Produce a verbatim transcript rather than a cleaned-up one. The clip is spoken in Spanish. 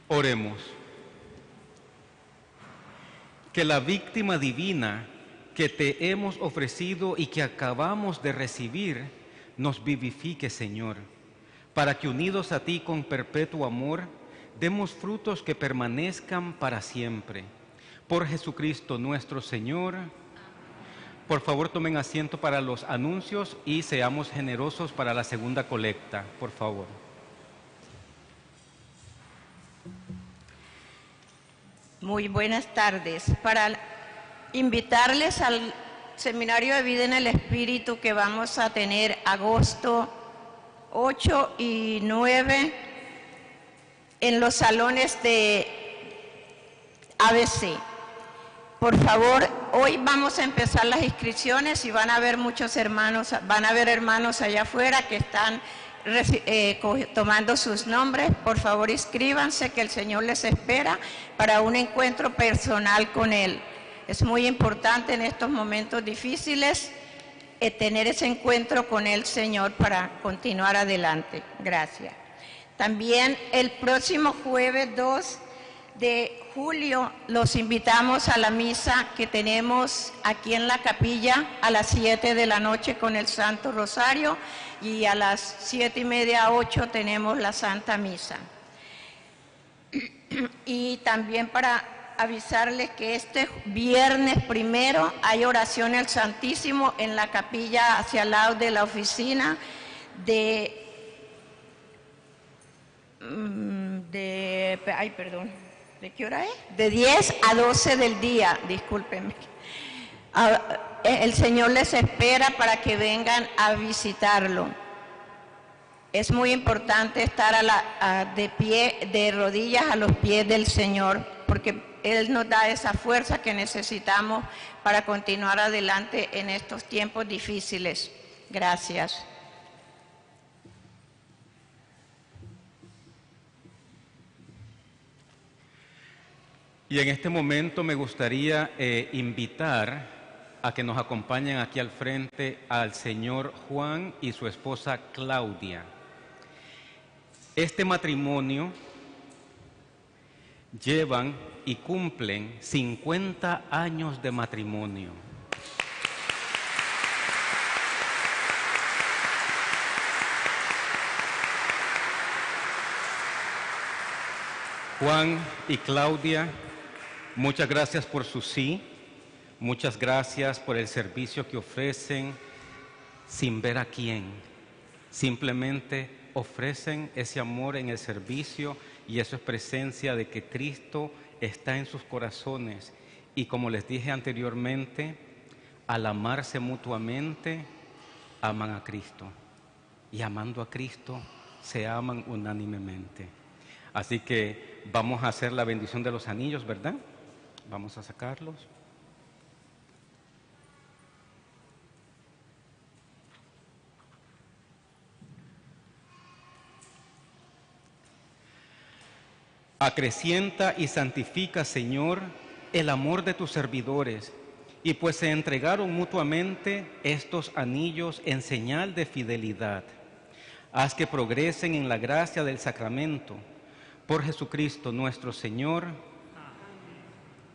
Oremos. Que la víctima divina que te hemos ofrecido y que acabamos de recibir nos vivifique, Señor, para que unidos a ti con perpetuo amor, demos frutos que permanezcan para siempre. Por Jesucristo nuestro Señor. Por favor, tomen asiento para los anuncios y seamos generosos para la segunda colecta, por favor. Muy buenas tardes. Para invitarles al Seminario de Vida en el Espíritu que vamos a tener agosto ocho y nueve en los salones de A B C. Por favor, hoy vamos a empezar las inscripciones y van a haber muchos hermanos, van a haber hermanos allá afuera que están eh, tomando sus nombres. Por favor, inscríbanse, que el Señor les espera para un encuentro personal con Él. Es muy importante en estos momentos difíciles eh, tener ese encuentro con el Señor para continuar adelante. Gracias. También el próximo jueves dos de julio los invitamos a la misa que tenemos aquí en la capilla a las siete de la noche con el Santo Rosario, y a las siete y media a ocho tenemos la Santa Misa. Y también para avisarles que este viernes primero hay oración al Santísimo en la capilla hacia el lado de la oficina de de ay perdón ¿de qué hora es? De diez a doce del día, discúlpenme. El Señor les espera para que vengan a visitarlo. Es muy importante estar a la, a, de pie, de rodillas a los pies del Señor, porque Él nos da esa fuerza que necesitamos para continuar adelante en estos tiempos difíciles. Gracias. Y en este momento me gustaría eh, invitar a que nos acompañen aquí al frente al señor Juan y su esposa Claudia. Este matrimonio llevan y cumplen cincuenta años de matrimonio. Juan y Claudia, muchas gracias por su sí, muchas gracias por el servicio que ofrecen sin ver a quién. Simplemente ofrecen ese amor en el servicio, y eso es presencia de que Cristo está en sus corazones. Y como les dije anteriormente, al amarse mutuamente, aman a Cristo. Y amando a Cristo, se aman unánimemente. Así que vamos a hacer la bendición de los anillos, ¿verdad? Vamos a sacarlos. Acrecienta y santifica, Señor, el amor de tus servidores, y pues se entregaron mutuamente estos anillos en señal de fidelidad. Haz que progresen en la gracia del sacramento. Por Jesucristo nuestro Señor.